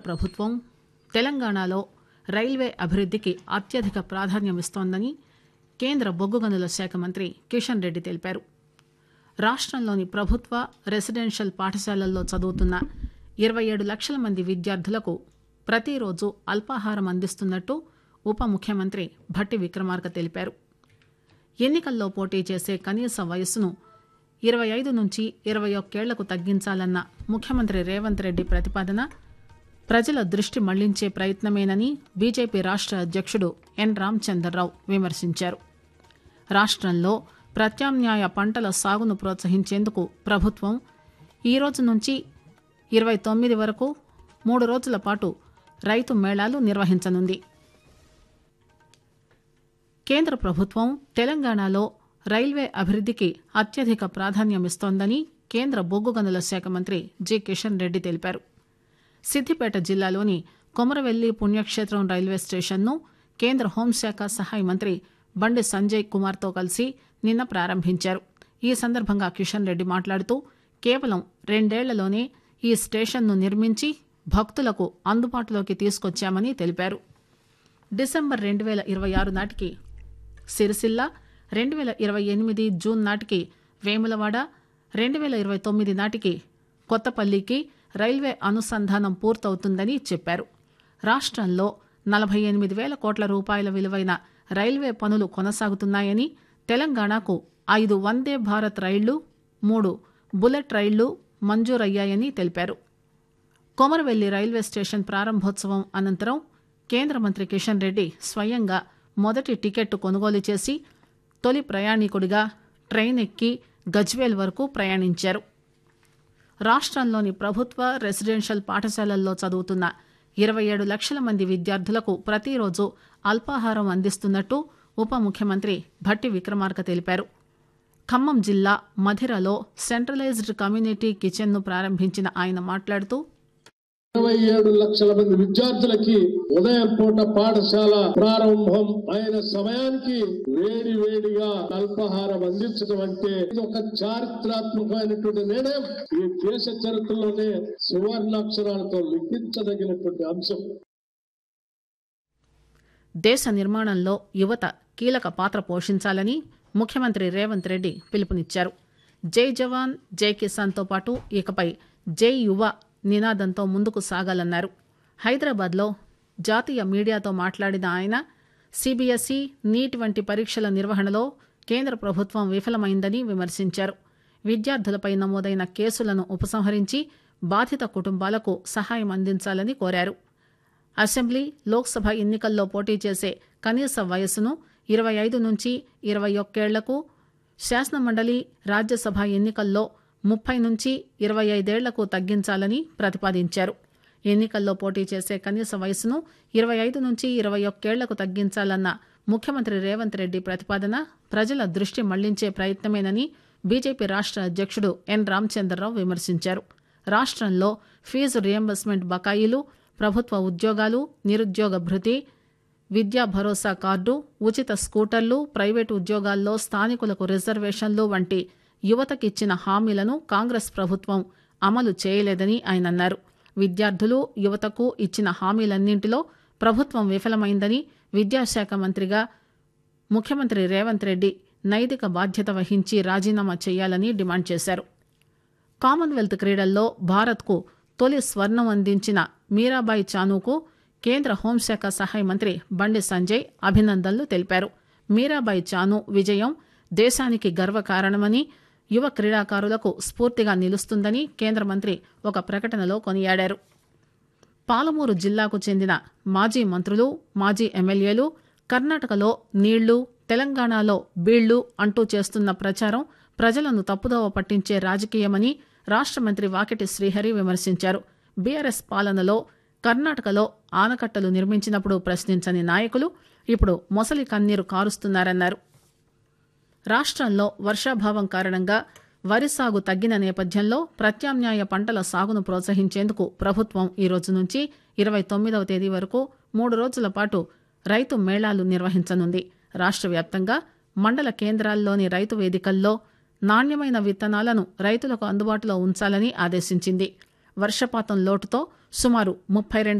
ప్రభుత్వం తెలంగాణలో రైల్వే అభివృద్దికి అత్యధిక ప్రాధాన్యమిస్తోందని కేంద్ర బొగ్గు గనుల శాఖ మంత్రి కిషన్ రెడ్డి తెలిపారు. రాష్టంలోని ప్రభుత్వ రెసిడెన్షియల్ పాఠశాలల్లో చదువుతున్న 27 లక్షల మంది విద్యార్థులకు ప్రతిరోజు అల్పాహారం అందిస్తున్నట్టు ఉప ముఖ్యమంత్రి భట్టి విక్రమార్క తెలిపారు. ఎన్నికల్లో పోటీ చేసే కనీస వయస్సును 25 నుంచి 21 ఏళ్లకు తగ్గించాలన్న ముఖ్యమంత్రి రేవంత్ రెడ్డి ప్రతిపాదన ప్రజల దృష్టి మళ్లించే ప్రయత్నమేనని బీజేపీ రాష్ట్ర అధ్యక్షుడు ఎన్ రామచంద్రరావు విమర్శించారు. రాష్ట్రంలో ప్రత్యామ్నాయ పంటల సాగును ప్రోత్సహించేందుకు ప్రభుత్వం ఈ రోజు నుంచి 29 వరకు 3 రోజుల పాటు రైతు మేళాలు నిర్వహించనుంది. కేంద్ర ప్రభుత్వం తెలంగాణలో రైల్వే అభివృద్దికి అత్యధిక ప్రాధాన్యమిస్తోందని కేంద్ర బొగ్గు గనుల శాఖ మంత్రి జి కిషన్ రెడ్డి తెలిపారు. సిద్దిపేట జిల్లాలోని కొమరవెల్లి పుణ్యక్షేత్రం రైల్వే స్టేషన్ను కేంద్ర హోంశాఖ సహాయ మంత్రి బండి సంజయ్ కుమార్తో కలిసి నిన్న ప్రారంభించారు. ఈ సందర్భంగా కిషన్ రెడ్డి మాట్లాడుతూ కేవలం 2 ఏళ్లలోనే ఈ స్టేషన్ను నిర్మించి భక్తులకు అందుబాటులోకి తీసుకొచ్చామని తెలిపారు. డిసెంబర్ 2026 నాటికి సిరిసిల్ల, 2028 జూన్ నాటికి వేములవాడ, 2029 నాటికి కొత్తపల్లికి రైల్వే అనుసంధానం పూర్తవుతుందని చెప్పారు. రాష్ట్రంలో 48,000 కోట్ల రూపాయల విలువైన రైల్వే పనులు కొనసాగుతున్నాయని, తెలంగాణకు 5 వందే భారత్ రైళ్లు, 3 బుల్లెట్ రైళ్లు మంజూరయ్యాయని తెలిపారు. కొమరవెల్లి రైల్వే స్టేషన్ ప్రారంభోత్సవం అనంతరం కేంద్ర మంత్రి కిషన్ రెడ్డి స్వయంగా మొదటి టికెట్టు కొనుగోలు చేసి తొలి ప్రయాణికుడిగా ట్రైన్ ఎక్కి గజ్వేల్ వరకు ప్రయాణించారు. రాష్ట్రంలోని ప్రభుత్వ రెసిడెన్షియల్ పాఠశాలల్లో చదువుతున్న 27 లక్షల మంది విద్యార్థులకు ప్రతిరోజు అల్పాహారం అందిస్తున్నట్టు ఉప ముఖ్యమంత్రి భట్టి విక్రమార్క తెలిపారు. ఖమ్మం జిల్లా మధిరలో సెంట్రలైజ్డ్ కమ్యూనిటీ కిచెన్ను ప్రారంభించిన ఆయన మాట్లాడుతూ 27 లక్షల మంది విద్యార్థులకి ఉదయం పూట పాఠశాల ప్రారంభం అయిన సమయానికి వేడిగా అల్పాహారం అందించడం అంటే ఇది ఒక చారిత్రాత్మకమైనటువంటి నిర్ణయం. ఈ దేశ చరిత్రలోనే సువర్ణాక్షరాలతో లిఖించదగినటువంటి అంశం. దేశ నిర్మాణంలో యువత కీలక పాత్ర పోషించాలని ముఖ్యమంత్రి రేవంత్ రెడ్డి పిలుపునిచ్చారు. జై జవాన్ జై కిసాన్తో పాటు ఇకపై జై యువ నినాదంతో ముందుకు సాగాలన్నారు. హైదరాబాద్లో జాతీయ మీడియాతో మాట్లాడిన ఆయన సిబిఎస్ఈ, నీట్ వంటి పరీక్షల నిర్వహణలో కేంద్ర ప్రభుత్వం విఫలమైందని విమర్శించారు. విద్యార్థులపై నమోదైన కేసులను ఉపసంహరించి బాధిత కుటుంబాలకు సహాయం అందించాలని కోరారు. అసెంబ్లీ, లోక్సభ ఎన్నికల్లో పోటీ చేసే కనీస వయస్సును 25 నుంచి 21 ఏళ్లకు, శాసనమండలి, రాజ్యసభ ఎన్నికల్లో 30 నుంచి 25 ఏళ్లకు తగ్గించాలని ప్రతిపాదించారు. ఎన్నికల్లో పోటీ చేసే కనీస వయస్సును 25 నుంచి 21 ఏళ్లకు తగ్గించాలన్న ముఖ్యమంత్రి రేవంత్ రెడ్డి ప్రతిపాదన ప్రజల దృష్టి మళ్లించే ప్రయత్నమేనని బీజేపీ రాష్ట్ర అధ్యక్షుడు ఎన్ రామచంద్రరావు విమర్శించారు. రాష్ట్రంలో ఫీజు రియంబర్స్మెంట్ బకాయిలు, ప్రభుత్వ ఉద్యోగాలు, నిరుద్యోగ భృతి, విద్యా భరోసా కార్డు, ఉచిత స్కూటర్లు, ప్రైవేటు ఉద్యోగాల్లో స్థానికులకు రిజర్వేషన్లు వంటి యువతకిచ్చిన హామీలను కాంగ్రెస్ ప్రభుత్వం అమలు చేయలేదని ఆయన అన్నారు. విద్యార్థులు, యువతకు ఇచ్చిన హామీలన్నింటిలో ప్రభుత్వం విఫలమైందని, విద్యాశాఖ మంత్రిగా ముఖ్యమంత్రి రేవంత్ రెడ్డి నైతిక బాధ్యత వహించి రాజీనామా చేయాలని డిమాండ్ చేశారు. కామన్వెల్త్ క్రీడల్లో భారత్కు తొలి స్వర్ణం అందించిన మీరాబాయి చానుకు కేంద్ర హోంశాఖ సహాయ మంత్రి బండి సంజయ్ అభినందనలు తెలిపారు. మీరాబాయి చాను విజయం దేశానికి గర్వకారణమని, యువ క్రీడాకారులకు స్ఫూర్తిగా నిలుస్తుందని కేంద్ర మంత్రి ఒక ప్రకటనలో కొనియాడారు. పాలమూరు జిల్లాకు చెందిన మాజీ మంత్రులు, మాజీ ఎమ్మెల్యేలు కర్ణాటకలో నీళ్లు, తెలంగాణలో బీళ్లు అంటూ చేస్తున్న ప్రచారం ప్రజలను తప్పుదోవ పట్టించే రాజకీయమని రాష్ట్ర మంత్రి వాకిటి శ్రీహరి విమర్శించారు. బీఆర్ఎస్ పాలనలో కర్ణాటకలో ఆనకట్టలు నిర్మించినప్పుడు ప్రశ్నించని నాయకులు ఇప్పుడు మొసలి కన్నీరు కారుస్తున్నారన్నారు. రాష్ట్రంలో వర్షాభావం కారణంగా వరి సాగు తగ్గిన నేపథ్యంలో ప్రత్యామ్నాయ పంటల సాగును ప్రోత్సహించేందుకు ప్రభుత్వం ఈ రోజు నుంచి 29వ తేదీ వరకు 3 రోజుల పాటు రైతు మేళాలు నిర్వహించనుంది. రాష్ట్ర వ్యాప్తంగా మండల కేంద్రాల్లోని రైతు వేదికల్లో నాణ్యమైన విత్తనాలను రైతులకు అందుబాటులో ఉంచాలని ఆదేశించింది. వర్షపాతం లోటుతో సుమారు 32